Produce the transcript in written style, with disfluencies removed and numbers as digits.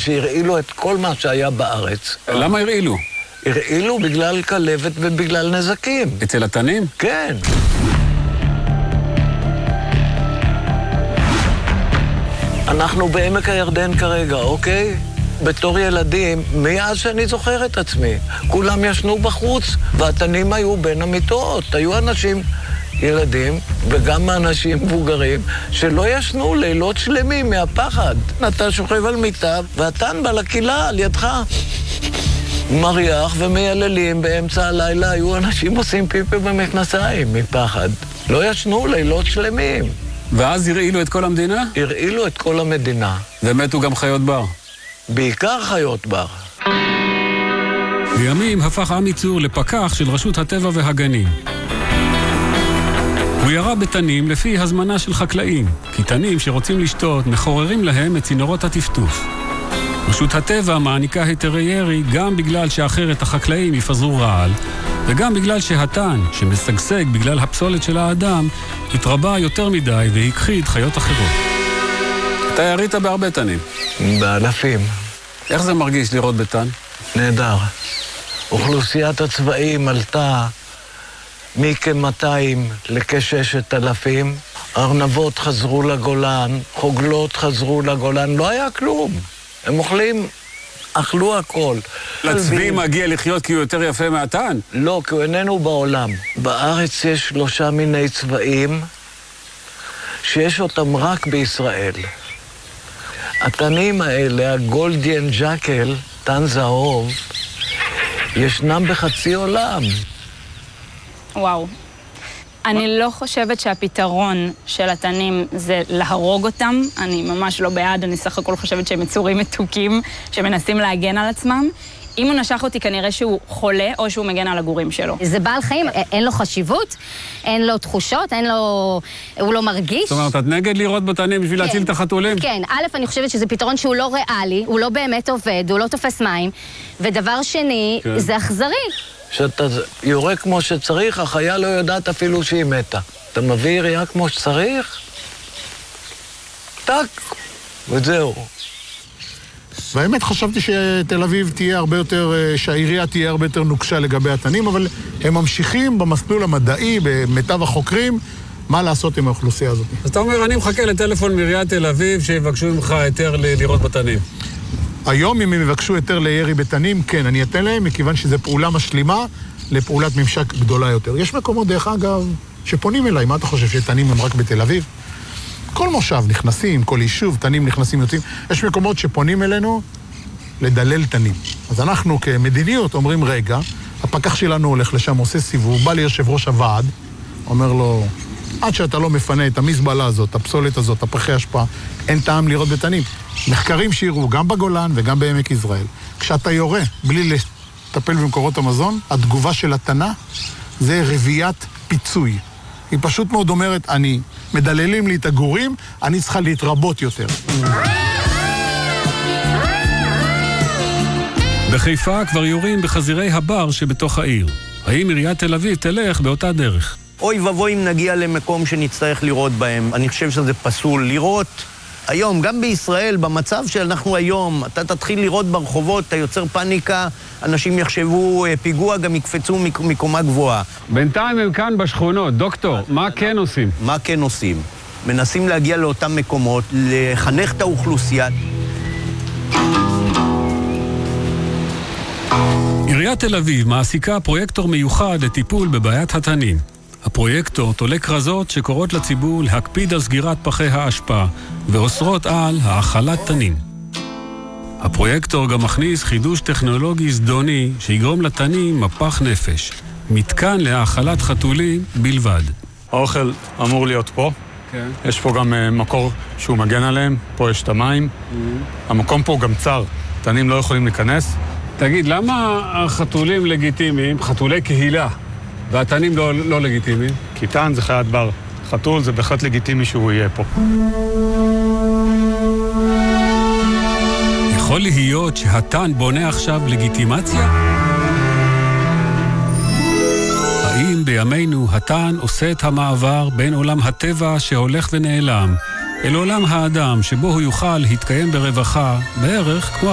שהרעילו את כל מה שהיה בארץ. למה הרעילו? הרעילו בגלל כלבת ובגלל נזקים. אצל התנים? כן. אנחנו בעמק הירדן כרגע, אוקיי? בתור ילדים, מאז שאני זוכר את עצמי, כולם ישנו בחוץ, והתנים היו בין המיטות. היו אנשים, ילדים, וגם אנשים מבוגרים, שלא ישנו לילות שלמים מהפחד. אתה שוכב על מיטה, והתן בא לקהילה על ידך. מריח ומייללים באמצע הלילה, היו אנשים עושים פיפי במכנסיים מפחד. לא ישנו לילות שלמים. ואז הרעילו את כל המדינה? הרעילו את כל המדינה. ומתו גם חיות בר? בעיקר חיות בר. בימים הפך עמי צור לפקח של רשות הטבע והגנים. הוא ירה בתנים לפי הזמנה של חקלאים, כי תנים שרוצים לשתות מחוררים להם את צינורות הטפטוף. רשות הטבע מעניקה היתרי ירי גם בגלל שאחרת החקלאים יפזרו רעל, וגם בגלל שהתן, שמשגשג בגלל הפסולת של האדם, התרבה יותר מדי והכחיד חיות אחרות. אתה ירית בהרבה תנים. באלפים. איך זה מרגיש לראות בתן? נהדר. אוכלוסיית הצבעים עלתה מכ-200 לכ-6,000. ארנבות חזרו לגולן, חוגלות חזרו לגולן, לא היה כלום. הם אכלו הכל. לצבי מגיע לחיות כי הוא יותר יפה מהתן? לא, כי הוא איננו בעולם. בארץ יש 3 מיני צבעים שיש אותם רק בישראל. התנים האלה, הגולדיאן ג'קל, תן זהוב, ישנם בחצי עולם. וואו. אני לא חושבת שהפתרון של התנים זה להרוג אותם. אני ממש לא בעד, אני סך הכל חושבת שהם יצורים מתוקים שמנסים להגן על עצמם. אם הוא נשך אותי, כנראה שהוא חולה או שהוא מגן על הגורים שלו. זה בעל חיים, אין לו חשיבות, אין לו תחושות, הוא לא מרגיש. זאת אומרת, את נגד לראות בתנים בשביל להציל את החתולים? כן, א', אני חושבת שזה פתרון שהוא לא ריאלי, הוא לא באמת עובד, הוא לא תופס מים, ודבר שני, זה אכזרי. כשאתה יורה כמו שצריך, החיה לא יודעת אפילו שהיא מתה. אתה מביא ירייה כמו שצריך, טק, וזהו. והאמת חשבתי שתל אביב תהיה הרבה יותר, שהעירייה תהיה הרבה יותר נוקשה לגבי התנים, אבל הם ממשיכים במסלול המדעי, במיטב החוקרים, מה לעשות עם האוכלוסייה הזאת. אז אתה אומר, אני מחכה לטלפון מעיריית תל אביב שיבקשו ממך היתר לראות בתנים. היום אם הם יבקשו היתר לירי בתנים, כן, אני אתן להם, מכיוון שזו פעולה משלימה לפעולת ממשק גדולה יותר. יש מקומות, דרך אגב, שפונים אליי, מה אתה חושב, שתנים הם רק בתל אביב? כל מושב נכנסים, כל יישוב, תנים נכנסים יוצאים. יש מקומות שפונים אלינו לדלל תנים. אז אנחנו כמדיניות אומרים, רגע, הפקח שלנו הולך לשם, עושה סיבוב, בא ליושב ראש הוועד, אומר לו, עד שאתה לא מפנה את המזבלה הזאת, הפסולת הזאת, הפחי השפעה, אין טעם לראות בתנים. מחקרים שיראו גם בגולן וגם בעמק יזרעאל. כשאתה יורה, בלי לטפל במקורות המזון, התגובה של התנה זה רביית פיצוי. היא פשוט מאוד אומרת, אני מדללים לי את הגורים, אני צריכה להתרבות יותר. בחיפה כבר יורים בחזירי הבר שבתוך העיר. האם עיריית תל אביב תלך באותה דרך? אוי ובוי אם נגיע למקום שנצטרך לראות בהם. אני חושב שזה פסול לראות. היום, גם בישראל, במצב שאנחנו היום, אתה תתחיל לראות ברחובות, אתה יוצר פאניקה, אנשים יחשבו פיגוע, גם יקפצו מקומה גבוהה. בינתיים הם כאן בשכונות. דוקטור, מה כן עושים? מה כן עושים? מנסים להגיע לאותם מקומות, לחנך את האוכלוסייה. עיריית תל אביב מעסיקה פרויקטור מיוחד לטיפול בבעיית התנים. הפרויקטור תולה כרזות שקוראות לציבור להקפיד על סגירת פחי האשפה ואוסרות על האכלת תנים. הפרויקטור גם מכניס חידוש טכנולוגי זדוני שיגרום לתנים מפח נפש. מתקן להאכלת חתולים בלבד. האוכל אמור להיות פה. כן. יש פה גם מקור שהוא מגן עליהם. פה יש את המים. המקום פה גם צר. תנים לא יכולים להיכנס. תגיד, למה החתולים לגיטימיים, חתולי קהילה, והתנים לא לגיטימיים? כי תן זה חיית בר. חתול זה בהחלט לגיטימי שהוא יהיה פה. יכול להיות שהתן בונה עכשיו לגיטימציה? האם בימינו התן עושה את המעבר בין עולם הטבע שהולך ונעלם אל עולם האדם שבו הוא יוכל להתקיים ברווחה בערך כמו